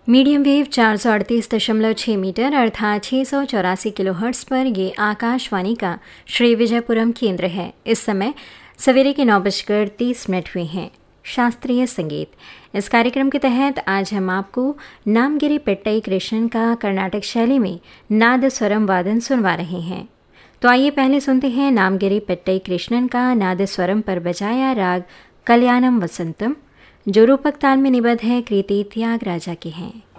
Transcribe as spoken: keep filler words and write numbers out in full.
Medium wave चार सौ अड़तीस दशमलव छः मीटर अर्थात छः सौ चौरासी किलो हर्ट्स पर ये आकाशवाणी का श्री विजयपुरम केंद्र है। इस समय सवेरे के नौ बजकर तीस मिनट हुए हैं। शास्त्रीय संगीत इस कार्यक्रम के तहत आज हम आपको नामगिरी पेट्टई कृष्णन का कर्नाटक शैली में नाद स्वरम वादन सुनवा रहे हैं। तो आइए पहले सुनते हैं नामगिरी पेट्टई कृष्णन का नाद स्वरम पर बजाया राग कल्याणम वसंतम, जो रूपक ताल में निबद्ध है कृति त्यागराजा के हैं।